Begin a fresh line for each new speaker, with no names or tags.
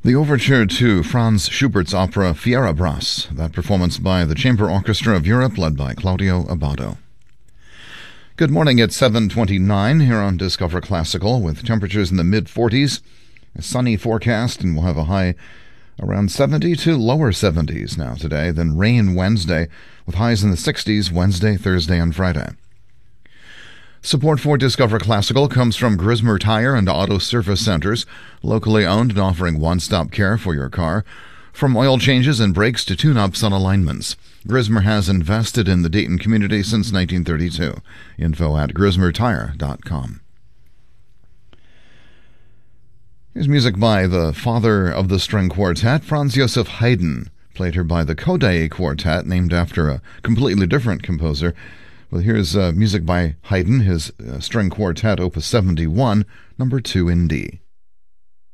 The overture to Franz Schubert's opera Fierabras, that performance by the Chamber Orchestra of Europe led by Claudio Abbado. Good morning, it's 7:29 here on Discover Classical with temperatures in the mid-40s, a sunny forecast, and we'll have a high around 70 to lower 70s now today, then rain Wednesday with highs in the 60s Wednesday, Thursday, and Friday. Support for Discover Classical comes from Grismer Tire and Auto Service Centers, locally owned and offering one-stop care for your car. From oil changes and brakes to tune-ups on alignments, Grismer has invested in the Dayton community since 1932. Info at grismertire.com. Here's music by the father of the string quartet, Franz Joseph Haydn, played here by the Kodály Quartet, named after a completely different composer. Well, here's music by Haydn, his string quartet, Opus 71, number 2 in D.